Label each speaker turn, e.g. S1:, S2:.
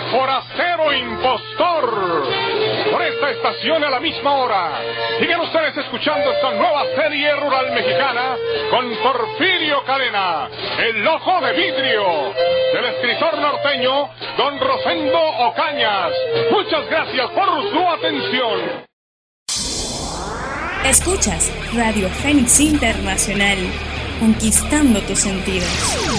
S1: forastero impostor. Por esta estación a la misma hora. Siguen ustedes escuchando esta nueva serie rural mexicana con Porfirio Cadena, El Ojo de Vidrio, del escritor norteño don Rosendo Ocañas. Muchas gracias por su atención.
S2: Escuchas Radio Fénix Internacional, conquistando tus sentidos.